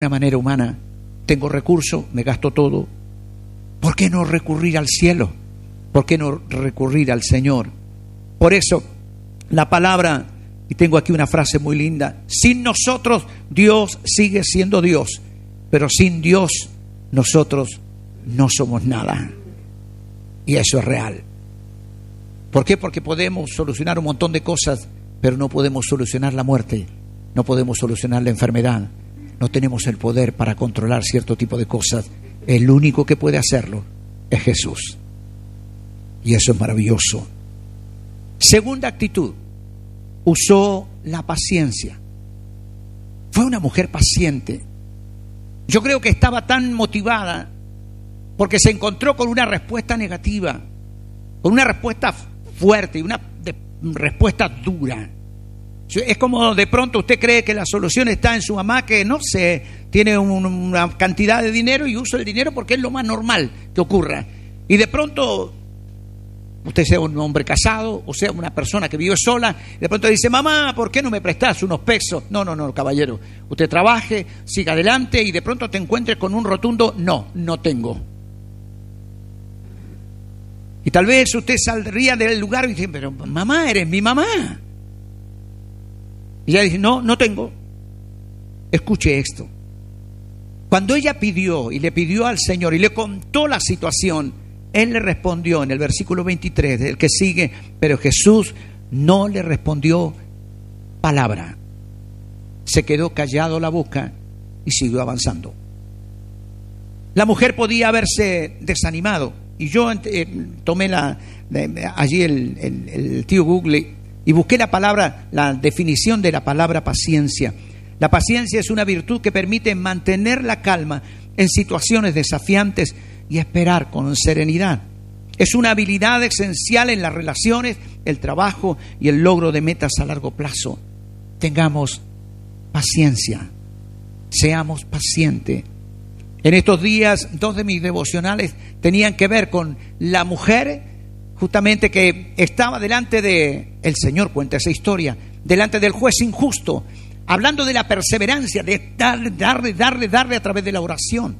una manera humana. Tengo recursos, me gasto todo. ¿Por qué no recurrir al cielo? ¿Por qué no recurrir al Señor? Por eso la palabra, y tengo aquí una frase muy linda: sin nosotros Dios sigue siendo Dios, pero sin Dios nosotros no somos nada. Y eso es real. ¿Por qué? Porque podemos solucionar un montón de cosas, pero no podemos solucionar la muerte, no podemos solucionar la enfermedad, no tenemos el poder para controlar cierto tipo de cosas. El único que puede hacerlo es Jesús. Y eso es maravilloso. Segunda actitud, usó la paciencia. Fue una mujer paciente. Yo creo que estaba tan motivada porque se encontró con una respuesta negativa, con una respuesta fuerte y una respuesta dura. Es como de pronto usted cree que la solución está en su mamá, que no sé, tiene una cantidad de dinero y usa el dinero porque es lo más normal que ocurra. Y de pronto usted sea un hombre casado o sea una persona que vive sola, de pronto dice: mamá, ¿por qué no me prestás unos pesos? No, caballero, usted trabaje, siga adelante, y de pronto te encuentres con un rotundo: no tengo. Y tal vez usted saldría del lugar y dice: pero mamá, eres mi mamá. Y ella dice: no tengo. Escuche esto. Cuando ella pidió y le pidió al Señor y le contó la situación, Él le respondió en el versículo 23 del que sigue: pero Jesús no le respondió palabra. Se quedó callado la boca y siguió avanzando. La mujer podía haberse desanimado. Y yo tomé allí el tío Google y busqué la definición de la palabra paciencia. La paciencia es una virtud que permite mantener la calma en situaciones desafiantes y esperar con serenidad. Es una habilidad esencial en las relaciones, el trabajo y el logro de metas a largo plazo. Tengamos paciencia, seamos pacientes. En estos días, 2 de mis devocionales tenían que ver con la mujer justamente que estaba delante de el Señor, cuenta esa historia, delante del juez injusto, hablando de la perseverancia, de darle a través de la oración.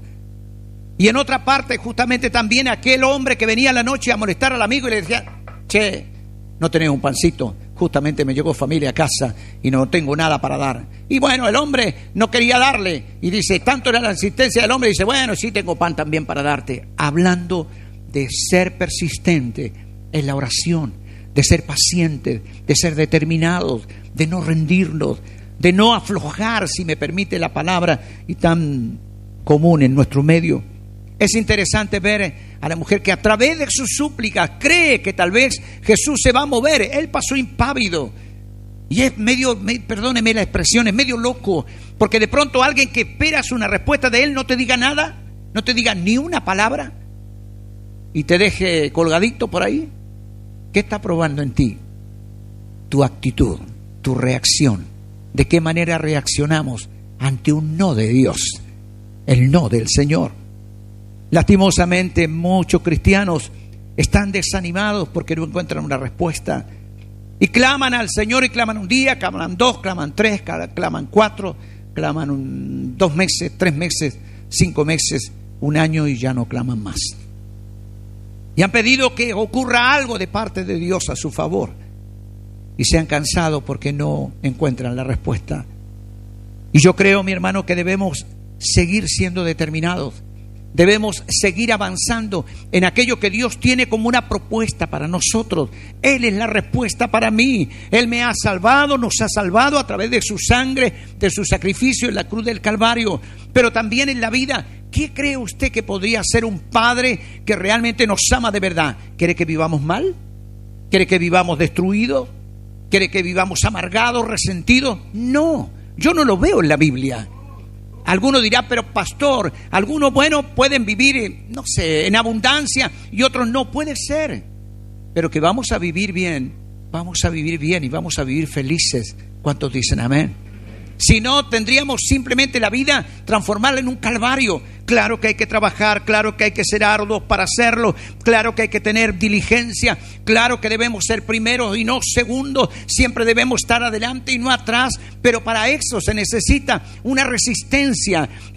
Y en otra parte, justamente también aquel hombre que venía a la noche a molestar al amigo y le decía: che, no tenés un pancito, justamente me llegó familia a casa y no tengo nada para dar. Y bueno, el hombre no quería darle, y dice, tanto era la insistencia del hombre, dice: bueno, sí tengo pan también para darte. Hablando de ser persistente en la oración, de ser paciente, de ser determinados, de no rendirnos, de no aflojar, si me permite la palabra y tan común en nuestro medio. Es interesante ver a la mujer que a través de sus súplicas cree que tal vez Jesús se va a mover. Él pasó impávido. Y es perdóneme la expresión, es medio loco. Porque de pronto alguien que esperas una respuesta de Él no te diga nada, no te diga ni una palabra y te deje colgadito por ahí. ¿Qué está probando en ti? Tu actitud, tu reacción. ¿De qué manera reaccionamos ante un no de Dios? El no del Señor. Lastimosamente muchos cristianos están desanimados porque no encuentran una respuesta y claman al Señor, y claman un día, claman 2, claman 3, claman 4, claman 2 meses, 3 meses, 5 meses, 1 año, y ya no claman más. Y han pedido que ocurra algo de parte de Dios a su favor y se han cansado porque no encuentran la respuesta. Y yo creo, mi hermano, que debemos seguir siendo determinados. Debemos seguir avanzando en aquello que Dios tiene como una propuesta para nosotros. Él es la respuesta para mí. Él me ha salvado, nos ha salvado a través de su sangre, de su sacrificio en la cruz del Calvario. Pero también en la vida, ¿qué cree usted que podría ser un padre que realmente nos ama de verdad? ¿Quiere que vivamos mal? ¿Quiere que vivamos destruidos? ¿Quiere que vivamos amargados, resentidos? No, yo no lo veo en la Biblia. Algunos dirán, pero pastor, algunos, bueno, pueden vivir, no sé, en abundancia y otros no. Puede ser, pero que vamos a vivir bien y vamos a vivir felices. ¿Cuántos dicen amén? Si no, tendríamos simplemente la vida transformarla en un calvario. Claro que hay que trabajar, claro que hay que ser arduos para hacerlo, claro que hay que tener diligencia, claro que debemos ser primeros y no segundos, siempre debemos estar adelante y no atrás, pero para eso se necesita una resistencia.